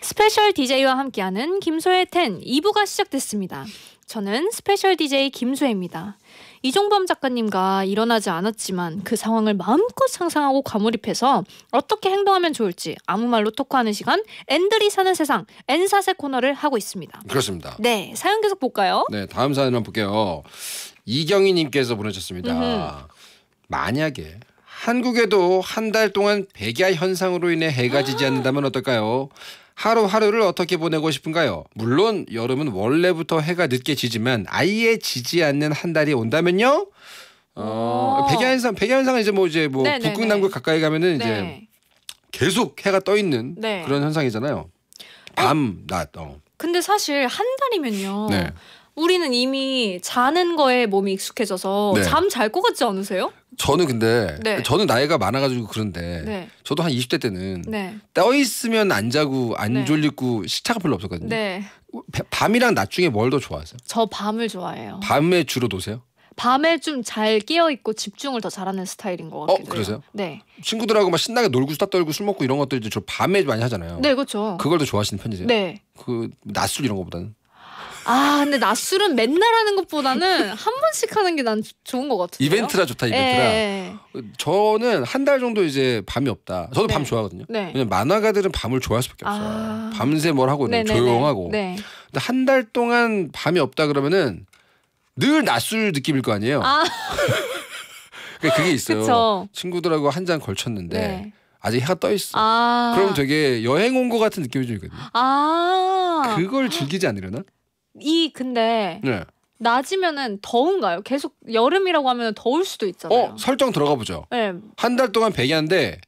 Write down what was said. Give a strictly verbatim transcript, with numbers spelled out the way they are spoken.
스페셜 디제이와 함께하는 김소의 텐 이 부가 시작됐습니다. 저는 스페셜 디제이 김소혜입니다. 이종범 작가님과 일어나지 않았지만 그 상황을 마음껏 상상하고 과몰입해서 어떻게 행동하면 좋을지 아무 말로 토크하는 시간 앤들이 사는 세상 엔사세 코너를 하고 있습니다. 그렇습니다. 네, 사연 계속 볼까요? 네, 다음 사연 한번 볼게요. 이경희님께서 보내셨습니다. 음흠. 만약에 한국에도 한 달 동안 백야 현상으로 인해 해가 지지 않는다면 어떨까요? 하루하루를 어떻게 보내고 싶은가요? 물론 여름은 원래부터 해가 늦게 지지만 아예 지지 않는 한 달이 온다면요? 어, 백야 현상, 백야 현상은 이제 뭐 이제 뭐 네네네. 북극 남극 가까이 가면은 이제 네. 계속 해가 떠 있는 네. 그런 현상이잖아요. 밤, 낮. 어. 근데 사실 한 달이면요. 네. 우리는 이미 자는 거에 몸이 익숙해져서 네. 잠 잘 것 같지 않으세요? 저는 근데 네. 저는 나이가 많아가지고 그런데 네. 저도 한 이십 대 때는 네. 떠 있으면 안 자고 안 네. 졸리고 시차가 별로 없었거든요. 네. 밤이랑 낮 중에 뭘 더 좋아하세요? 저 밤을 좋아해요. 밤에 주로 노세요? 밤에 좀 잘 깨어 있고 집중을 더 잘하는 스타일인 것 같기도 해요. 그러세요? 네. 친구들하고 막 신나게 놀고 수다 떨고 술 먹고 이런 것들 이제 저 밤에 많이 하잖아요. 네, 그렇죠. 그걸 더 좋아하시는 편이세요? 네. 그 낮술 이런 거보다는? 아, 근데 낮술은 맨날 하는 것보다는 한 번씩 하는 게 난 좋은 것 같은데요. 이벤트라 좋다 이벤트라. 예. 저는 한 달 정도 이제 밤이 없다. 저도 네. 밤 좋아하거든요. 네. 왜냐면 만화가들은 밤을 좋아할 수밖에 없어요. 아. 밤새 뭘 하고 있는 네네네. 조용하고. 네. 근데 한 달 동안 밤이 없다 그러면은 늘 낮술 느낌일 거 아니에요. 아, 그러니까 그게 있어요. 그쵸. 친구들하고 한 잔 걸쳤는데 네. 아직 해가 떠 있어. 아. 그럼 되게 여행 온 것 같은 느낌이 들거든요. 아. 그걸 즐기지 않으려나? 이 근데 네. 낮이면은 더운가요? 계속 여름이라고 하면 더울 수도 있잖아요. 어 설정 들어가 보죠. 네. 한 달 동안 백야인데